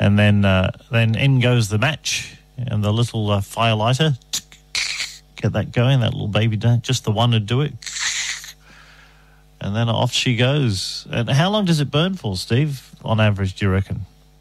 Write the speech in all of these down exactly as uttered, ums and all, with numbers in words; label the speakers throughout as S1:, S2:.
S1: and then uh, then in goes the match, and the little uh, fire lighter, get that going, that little baby, just the one to do it, and then off she goes. And how long does it burn for, Steve, on average, do you reckon?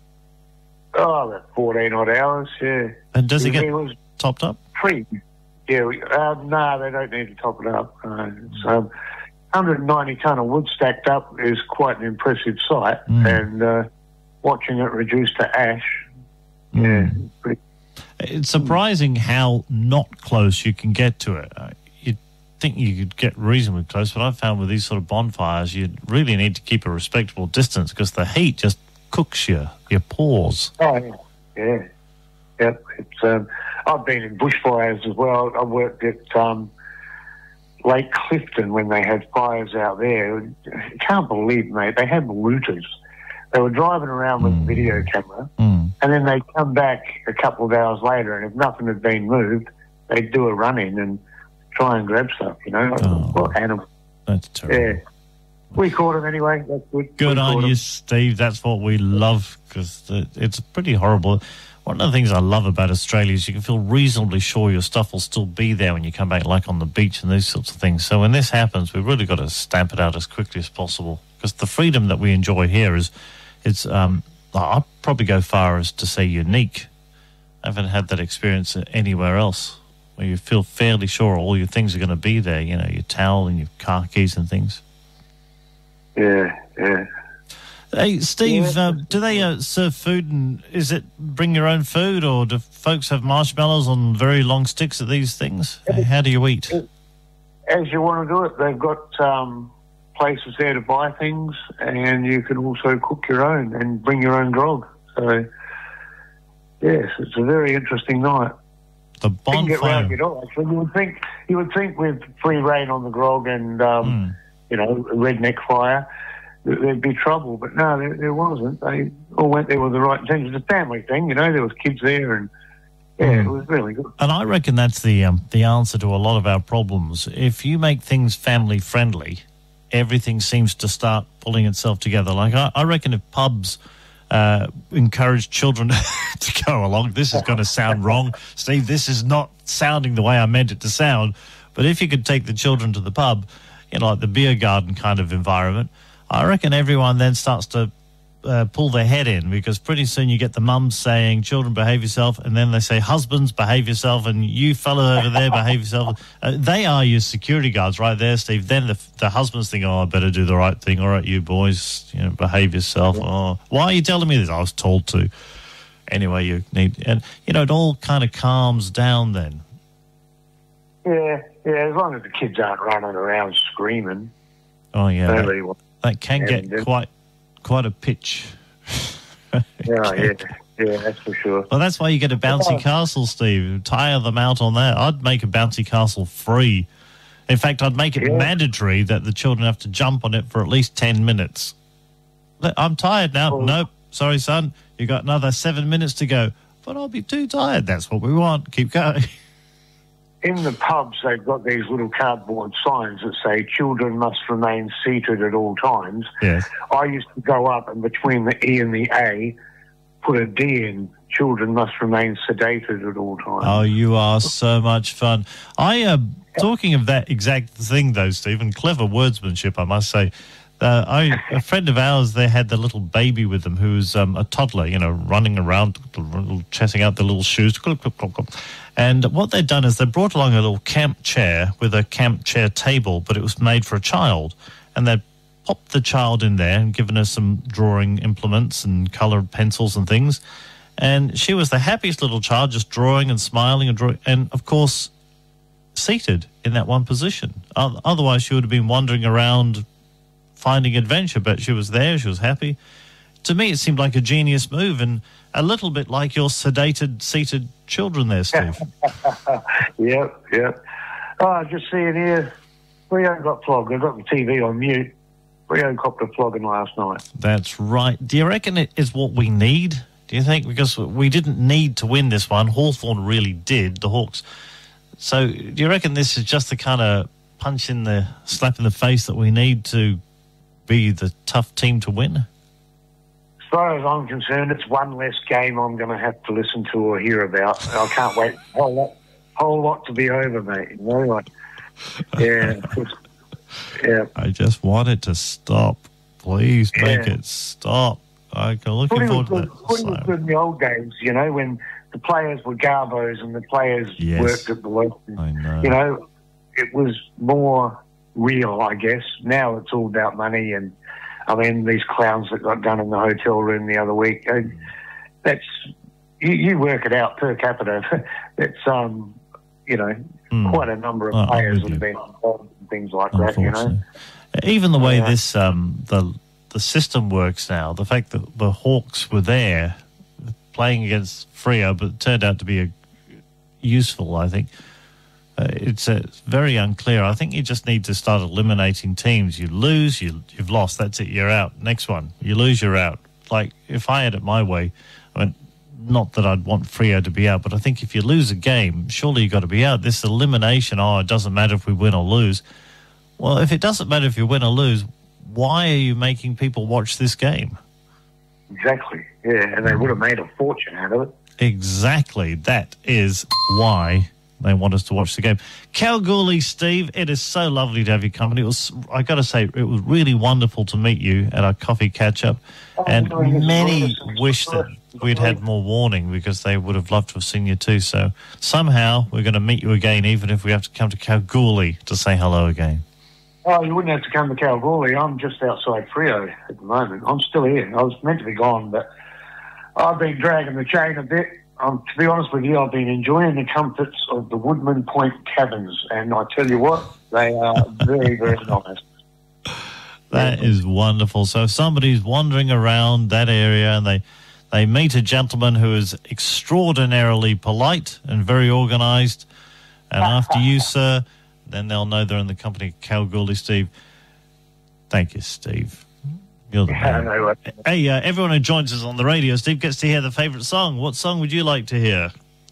S2: Oh, about fourteen odd hours, yeah.
S1: And does it get
S2: it was
S1: topped up?
S2: Free. Yeah, we, uh, no, they don't need to top it up. Uh, it's, um, one hundred ninety tonne of wood stacked up is quite an impressive sight, mm. and uh, watching it reduce to ash, mm. yeah. Pretty,
S1: it's surprising how not close you can get to it. Uh, you'd think you could get reasonably close, but I've found with these sort of bonfires, you really need to keep a respectable distance because the heat just cooks your, your pores.
S2: Oh, yeah. Yeah. Yep. It's, um, I've been in bushfires as well. I worked at um, Lake Clifton when they had fires out there. I can't believe, mate, they had looters. They were driving around with mm. a video camera,
S1: mm.
S2: and then they'd come back a couple of hours later, and if nothing had been moved, they'd do a run-in and try and grab stuff, you know.
S1: Oh,
S2: what animal.
S1: That's terrible.
S2: Yeah. We caught them anyway. That's good.
S1: Good
S2: we
S1: on you,
S2: them.
S1: Steve. That's what we love, because it's pretty horrible. One of the things I love about Australia is you can feel reasonably sure your stuff will still be there when you come back, like on the beach and these sorts of things. So when this happens, we've really got to stamp it out as quickly as possible, because the freedom that we enjoy here is, it's, um, I'd probably go far as to say unique. I haven't had that experience anywhere else, where you feel fairly sure all your things are going to be there, you know, your towel and your car keys and things.
S2: Yeah, yeah.
S1: Hey, Steve,
S2: yeah.
S1: uh, do they uh, serve food, and is it bring your own food, or do folks have marshmallows on very long sticks at these things? How do you eat?
S2: As you want to do it, they've got um, places there to buy things, and you can also cook your own and bring your own grog. So, yes, it's a very interesting night.
S1: The bonfire.
S2: Get round it all. Actually, you would think you would think with free reign on the grog and um,
S1: mm.
S2: you know, redneck fire, there'd be trouble, but no, there, there wasn't. They all went there with the right intentions. It's a family thing, you know. There was kids there, and yeah, mm. it was really good.
S1: And I reckon that's the um, the answer to a lot of our problems. If you make things family friendly, everything seems to start pulling itself together. Like I, I reckon if pubs uh, encourage children to go along, this is going to sound wrong, Steve. This is not sounding the way I meant it to sound. But if you could take the children to the pub, you know, like the beer garden kind of environment, I reckon everyone then starts to uh, pull their head in, because pretty soon you get the mums saying, children, behave yourself, and then they say, husbands, behave yourself, and you fella over there, behave yourself. Uh, they are your security guards right there, Steve. Then the, the husbands think, oh, I better do the right thing. All right, you boys, you know, behave yourself. Oh, why are you telling me this? I was told to. Anyway, you need, and, you know, it all kind of calms down then.
S2: Yeah, yeah, as long as the kids aren't running around screaming.
S1: Oh, yeah. That,
S2: really want,
S1: that can get
S2: then,
S1: quite quite a pitch.
S2: yeah, yeah, yeah, that's for sure.
S1: Well, that's why you get a bouncy castle, Steve. Tire them out on that. I'd make a bouncy castle free. In fact, I'd make it yeah. mandatory that the children have to jump on it for at least ten minutes. I'm tired now.
S2: Well,
S1: nope. Sorry, son. You got another seven minutes to go. But I'll be too tired. That's what we want. Keep going.
S2: In the pubs, they've got these little cardboard signs that say children must remain seated at all times.
S1: Yes.
S2: I used to go up and between the E and the A, put a D in. Children must remain sedated at all times.
S1: Oh, you are so much fun. I uh, talking of that exact thing, though, Stephen, clever wordsmanship, I must say. Uh, I, a friend of ours, they had the little baby with them who was um, a toddler, you know, running around, chasing out the little shoes. And what they'd done is they brought along a little camp chair with a camp chair table, but it was made for a child. And they'd popped the child in there and given her some drawing implements and coloured pencils and things. And she was the happiest little child, just drawing and smiling and drawing. And, of course, seated in that one position. Otherwise, she would have been wandering around finding adventure, but she was there, she was happy. To me, it seemed like a genius move, and a little bit like your sedated, seated children there, Steve.
S2: Yep, yep. Oh, just seeing here, Rio got flogged. I got the T V on mute. Rio copped a flogging last night.
S1: That's right. Do you reckon it is what we need? Do you think? Because we didn't need to win this one. Hawthorn really did, the Hawks. So do you reckon this is just the kind of punch in the, slap in the face that we need to be the tough team to win?
S2: far as I'm concerned, it's one less game I'm going to have to listen to or hear about. I can't wait a whole lot, whole lot to be over, mate. You know, like, yeah, yeah.
S1: I just want it to stop. Please make
S2: Yeah.
S1: it stop. I'm looking
S2: Footy
S1: forward
S2: was
S1: to
S2: good,
S1: that.
S2: footy was
S1: So,
S2: good in the old days, you know, when the players were garbos and the players
S1: Yes.
S2: worked at the work.
S1: I know.
S2: You know, it was more real, I guess. Now it's all about money, and I mean these clowns that got done in the hotel room the other week. uh, That's you, you work it out per capita. It's um, you know,
S1: Hmm.
S2: quite a number of
S1: Oh, I'm
S2: players
S1: with
S2: that have
S1: you.
S2: been involved in things like that. You know,
S1: Unfortunately. Even the way
S2: Yeah.
S1: this um, the the system works now, the fact that the Hawks were there playing against Freo, but it turned out to be a, useful, I think. Uh, it's uh, very unclear. I think you just need to start eliminating teams. You lose, you, you've lost, that's it, you're out. Next one, you lose, you're out. Like, if I had it my way, I mean, not that I'd want Freo to be out, but I think if you lose a game, surely you've got to be out. This elimination, oh, it doesn't matter if we win or lose. Well, if it doesn't matter if you win or lose, why are you making people watch this game?
S2: exactly. Yeah, and they would have made a fortune out of it.
S1: Exactly. That is why they want us to watch the game. Kalgoorlie, Steve, it is so lovely to have your company. It was, I got to say, it was really wonderful to meet you at our coffee catch-up. And many wish that we'd had more warning because they would have loved to have seen you too. So somehow we're going to meet you again, even if we have to come to Kalgoorlie to say hello again.
S2: Oh, you wouldn't have to come to Kalgoorlie. I'm just outside Freo at the moment. I'm still here. I was meant to be gone, but I've been dragging the chain a bit. Um, to be honest with you, I've been enjoying the comforts of the Woodman Point Caverns, and I tell you what, they are very, very nice.
S1: That is wonderful. So if somebody's wandering around that area and they, they meet a gentleman who is extraordinarily polite and very organised, and after you, sir, then they'll know they're in the company of Kalgoorlie Steve. Thank you, Steve. You're the man.
S2: No, uh,
S1: Hey, uh, everyone who joins us on the radio, Steve, gets to hear the favourite song. What song would you like to hear?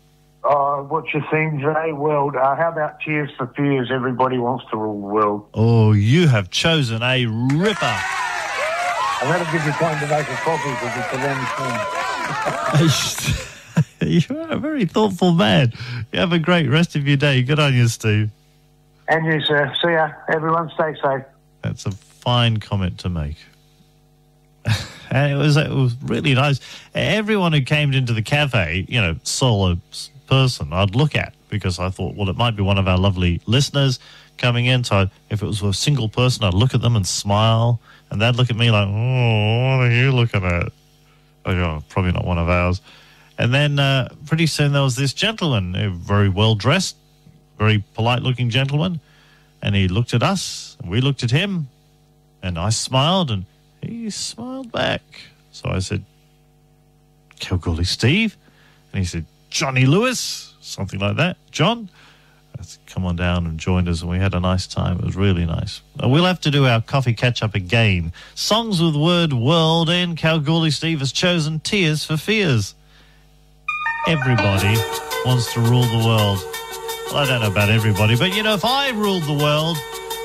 S2: uh, what's your thing today? World. Uh, how about Tears for Fears? Everybody wants to rule the world.
S1: Oh, you have chosen a ripper.
S2: And that'll give you time to make a coffee because it's a long thing.
S1: You're a very thoughtful man. You have a great rest of your day. Good on you, Steve.
S2: And you, sir. See ya. Everyone stay safe.
S1: That's a fine comment to make. And it was it was really nice. Everyone who came into the cafe, you know, solo person, I'd look at because I thought, well, it might be one of our lovely listeners coming in. So if it was a single person, I'd look at them and smile, and they'd look at me like, oh, what are you looking at? I go, oh, probably not one of ours. And then uh, pretty soon there was this gentleman, a very well dressed, very polite looking gentleman, and he looked at us, and we looked at him, and I smiled, and he smiled back. So I said, Kalgoorlie Steve? And he said, Johnny Lewis, something like that. John? I said, come on down and joined us, and we had a nice time. It was really nice. Uh, We'll have to do our coffee catch-up again. Songs with word world in. Kalgoorlie Steve has chosen Tears for Fears. Everybody wants to rule the world. Well, I don't know about everybody, but, you know, if I ruled the world,